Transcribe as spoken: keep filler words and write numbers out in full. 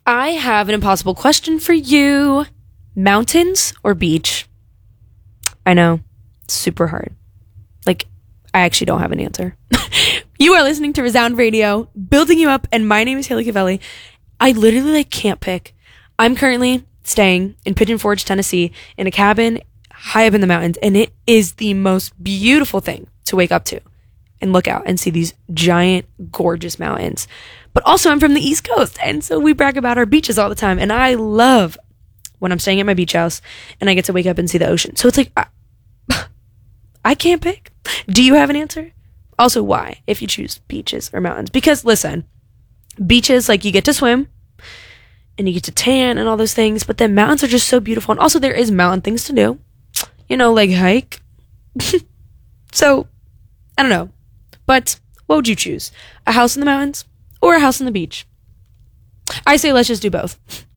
I have an impossible question for you. Mountains or beach? I know. It's super hard. Like, I actually don't have an answer. You are listening to Resound Radio, building you up, and my name is Haley Cavelli. I literally like can't pick. I'm currently staying in Pigeon Forge, Tennessee, in a cabin high up in the mountains, and it is the most beautiful thing to wake up to and look out and see these giant, gorgeous mountains. But also, I'm from the East Coast, and so we brag about our beaches all the time, and I love when I'm staying at my beach house and I get to wake up and see the ocean. So it's like, I, I can't pick. Do you have an answer? Also, why, if you choose beaches or mountains? Because, listen, beaches, like, you get to swim, and you get to tan and all those things, but then mountains are just so beautiful. And also, there is mountain things to do. You know, like hike. So, I don't know. But, what would you choose? A house in the mountains or a house on the beach? I say let's just do both.